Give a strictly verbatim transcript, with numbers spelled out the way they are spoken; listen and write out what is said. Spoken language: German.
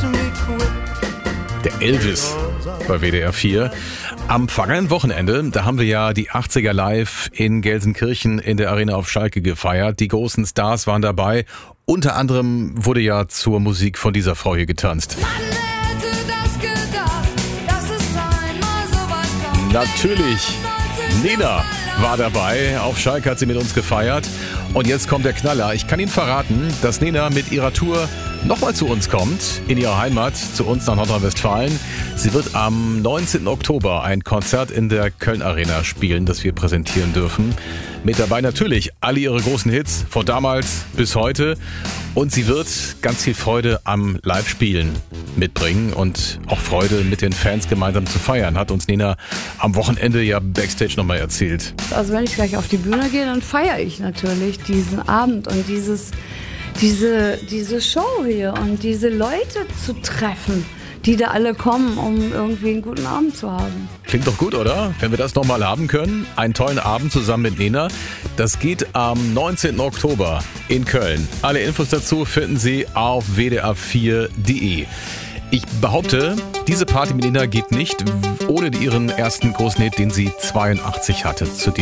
Der Elvis bei W D R vier. Am vergangenen Wochenende, da haben wir ja die achtziger live in Gelsenkirchen in der Arena auf Schalke gefeiert. Die großen Stars waren dabei. Unter anderem wurde ja zur Musik von dieser Frau hier getanzt. Man hätte das gedacht, dass es einmal so weit kommt. Natürlich, Nena war dabei. Auf Schalke hat sie mit uns gefeiert. Und jetzt kommt der Knaller. Ich kann Ihnen verraten, dass Nena mit ihrer Tour nochmal zu uns kommt, in ihre Heimat, zu uns nach Nordrhein-Westfalen. Sie wird am neunzehnten Oktober ein Konzert in der Köln Arena spielen, das wir präsentieren dürfen. Mit dabei natürlich alle ihre großen Hits, von damals bis heute. Und sie wird ganz viel Freude am Live-Spielen mitbringen und auch Freude mit den Fans gemeinsam zu feiern, hat uns Nena am Wochenende ja Backstage nochmal erzählt. Also wenn ich gleich auf die Bühne gehe, dann feiere ich natürlich diesen Abend und dieses, diese, diese Show hier und diese Leute zu treffen, die da alle kommen, um irgendwie einen guten Abend zu haben. Klingt doch gut, oder? Wenn wir das nochmal haben können. Einen tollen Abend zusammen mit Nena. Das geht am neunzehnten Oktober in Köln. Alle Infos dazu finden Sie auf w d r vier punkt d e. Ich behaupte, diese Party mit Nena geht nicht ohne ihren ersten großen Hit, den sie zweiundachtzig hatte. Zu